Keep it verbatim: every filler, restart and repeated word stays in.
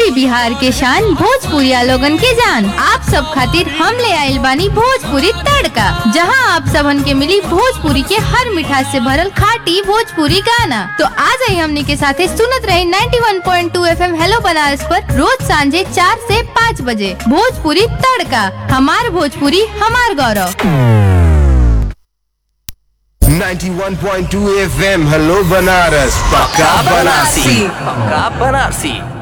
UP Bihar के शान भोजपुरिया लोगन के जान। आप सब खातिर हम ले आइल बानी भोजपुरी तड़का, जहां आप सबन के मिली भोजपुरी के हर मिठास से भरल खाटी भोजपुरी गाना। तो आज ही हमनी के साथे सुनत रहे इक्यानवे पॉइंट दो एफएम हेलो बनारस पर रोज सांझे चार से पाँच बजे भोजपुरी तड़का। हमार भोजपुरी हमार गौरव। इक्यानवे पॉइंट दो एफएम हेलो बनारस, पक्का बनारसी, पक्का बनारसी।